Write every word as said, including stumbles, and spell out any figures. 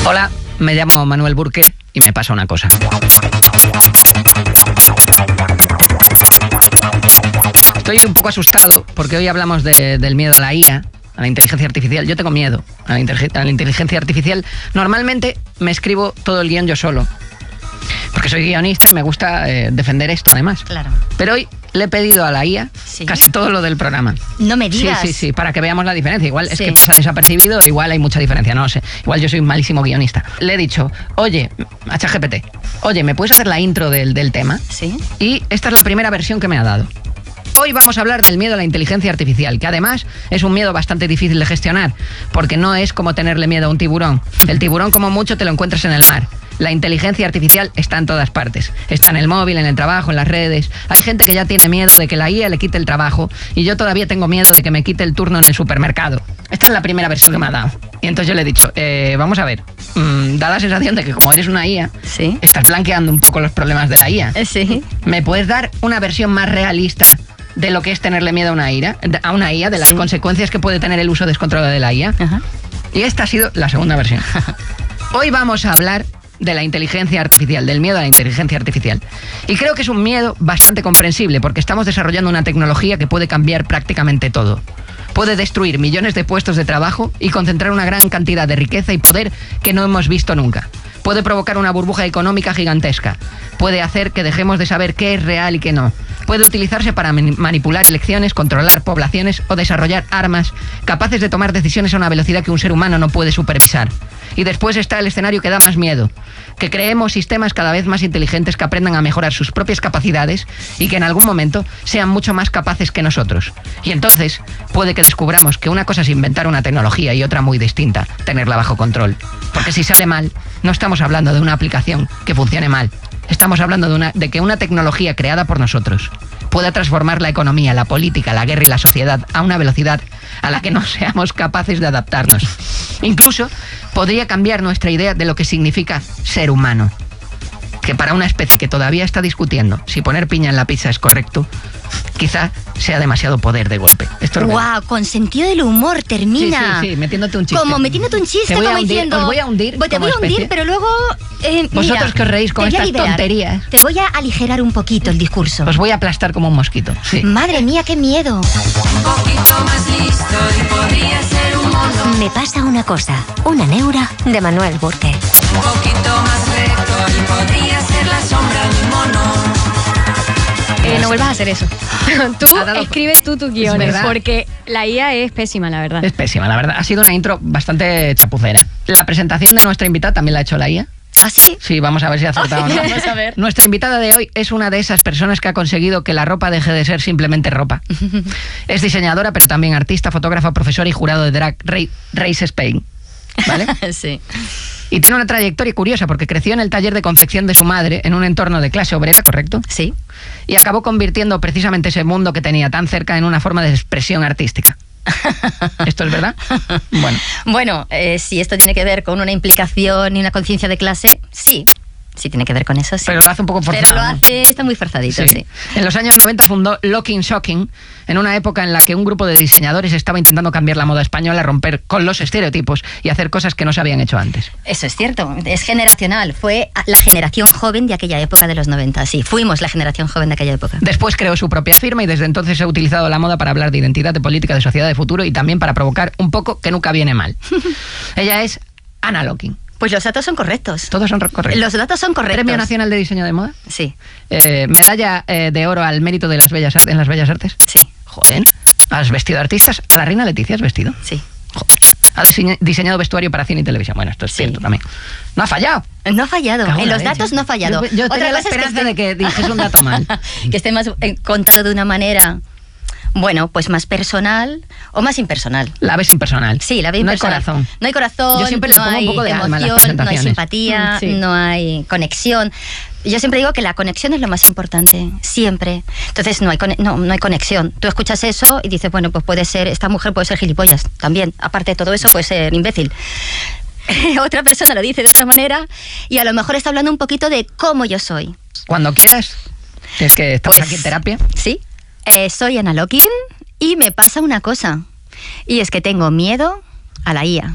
Hola, me llamo Manuel Burke y me pasa una cosa. Estoy un poco asustado porque hoy hablamos de, del miedo a la I A, a la inteligencia artificial. Yo tengo miedo a la, a la inteligencia artificial. Normalmente me escribo todo el guión yo solo, porque soy guionista y me gusta eh, defender esto además. Claro. Pero hoy le he pedido a la I A ¿Sí? casi todo lo del programa. No me digas. Sí, sí, sí, para que veamos la diferencia. Igual Sí. es que pasa desapercibido, igual hay mucha diferencia, no lo sé. Igual yo soy un malísimo guionista. Le he dicho, oye, a ChatGPT, oye, ¿me puedes hacer la intro del, del tema? Sí. Y esta es la primera versión que me ha dado. Hoy vamos a hablar del miedo a la inteligencia artificial, que además es un miedo bastante difícil de gestionar, porque no es como tenerle miedo a un tiburón. El tiburón, como mucho, te lo encuentras en el mar. La inteligencia artificial está en todas partes. Está en el móvil, en el trabajo, en las redes. Hay gente que ya tiene miedo de que la I A le quite el trabajo, y yo todavía tengo miedo de que me quite el turno en el supermercado. Esta es la primera versión que me ha dado. Y entonces yo le he dicho, eh, vamos a ver, mmm, da la sensación de que como eres una I A, Sí. estás blanqueando un poco los problemas de la I A. Eh, Sí. ¿Me puedes dar una versión más realista de lo que es tenerle miedo a una I A, a una I A, de las Sí. consecuencias que puede tener el uso descontrolado de la I A? Ajá. Y esta ha sido la segunda versión. Hoy vamos a hablar de la inteligencia artificial, del miedo a la inteligencia artificial. Y creo que es un miedo bastante comprensible, porque estamos desarrollando una tecnología que puede cambiar prácticamente todo. Puede destruir millones de puestos de trabajo y concentrar una gran cantidad de riqueza y poder que no hemos visto nunca. Puede provocar una burbuja económica gigantesca. Puede hacer que dejemos de saber qué es real y qué no. Puede utilizarse para manipular elecciones, controlar poblaciones o desarrollar armas capaces de tomar decisiones a una velocidad que un ser humano no puede supervisar. Y después está el escenario que da más miedo, que creemos sistemas cada vez más inteligentes que aprendan a mejorar sus propias capacidades y que en algún momento sean mucho más capaces que nosotros. Y entonces puede que descubramos que una cosa es inventar una tecnología y otra muy distinta, tenerla bajo control. Porque si sale mal, no estamos hablando de una aplicación que funcione mal. Estamos hablando de, una, de que una tecnología creada por nosotros pueda transformar la economía, la política, la guerra y la sociedad a una velocidad a la que no seamos capaces de adaptarnos. Incluso podría cambiar nuestra idea de lo que significa ser humano. Que para una especie que todavía está discutiendo si poner piña en la pizza es correcto, quizá sea demasiado poder de golpe. Esto es lo que... Wow, con sentido del humor termina. Sí, sí, sí, metiéndote un chiste. Como metiéndote un chiste, Te voy a como hundir, diciendo. os voy a hundir Pues te como voy a hundir, especie. pero luego. Eh, Vosotros mira, que os reís con te voy a estas liberar. tonterías. Te voy a aligerar un poquito el discurso. Os voy a aplastar como un mosquito. Sí. Madre mía, qué miedo. Un poquito más listo y podría ser un mono. Me pasa una cosa, una neura de Manuel Burke. Un poquito más recto y podría ser la sombra de un mono. Eh, no vuelvas a hacer eso. Tú Ha dado- escribe tú tus guiones, verdad. porque la I A es pésima, la verdad. Es pésima, la verdad. Ha sido una intro bastante chapucera. La presentación de nuestra invitada también la ha hecho la I A. ¿Ah, sí? Sí, vamos a ver si ha acertado o no. Vamos a ver. Nuestra invitada de hoy es una de esas personas que ha conseguido que la ropa deje de ser simplemente ropa. Es diseñadora, pero también artista, fotógrafa, profesora y jurado de Drag Race Spain. ¿Vale? Sí. Y tiene una trayectoria curiosa porque creció en el taller de confección de su madre en un entorno de clase obrera, ¿correcto? Sí. Y acabó convirtiendo precisamente ese mundo que tenía tan cerca en una forma de expresión artística. ¿Esto es verdad? Bueno, Bueno, eh, si esto tiene que ver con una implicación y una conciencia de clase, sí. Sí tiene que ver con eso, sí. pero lo hace un poco forzado. Pero lo ¿no? hace, está muy forzadito, sí. Sí. En los años noventa fundó Locking Shocking, en una época en la que un grupo de diseñadores estaba intentando cambiar la moda española, romper con los estereotipos y hacer cosas que no se habían hecho antes. Eso es cierto, es generacional. Fue la generación joven de aquella época de los noventa. Sí, fuimos la generación joven de aquella época. Después creó su propia firma y desde entonces ha utilizado la moda para hablar de identidad, de política, de sociedad, de futuro y también para provocar un poco que nunca viene mal. Ella es Ana Locking. Pues los datos son correctos. Todos son correctos. Los datos son correctos. Premio Nacional de Diseño de Moda. Sí, Eh, medalla eh, de oro al mérito de las bellas artes, en las bellas artes. sí, Joder. ¿Has vestido de artistas? ¿A la reina Leticia has vestido? sí. Joder. Ha diseña- diseñado vestuario para cine y televisión. Bueno, esto es Sí. cierto también. No ha fallado. No ha fallado. Cago En la los leche. datos no ha fallado. Yo, yo tenía la cosa es esperanza esté- de que dijese un dato mal. que esté más eh, contado de una manera, bueno, pues más personal o más impersonal. La ves impersonal. Sí, la veo No hay impersonal. corazón. No hay corazón, Yo siempre le no pongo un hay poco de alma en las emoción, no hay presentaciones. simpatía, Mm, sí. no hay conexión. Yo siempre digo que la conexión es lo más importante, siempre. Entonces no hay, cone- no, no hay conexión. Tú escuchas eso y dices, bueno, pues puede ser, esta mujer puede ser gilipollas también. Aparte de todo eso, puede ser imbécil. Otra persona lo dice de otra manera y a lo mejor está hablando un poquito de cómo yo soy. Cuando quieras, que es que estamos Pues, aquí en terapia. Sí, eh, soy Ana Locking y me pasa una cosa. Y es que tengo miedo a la I A.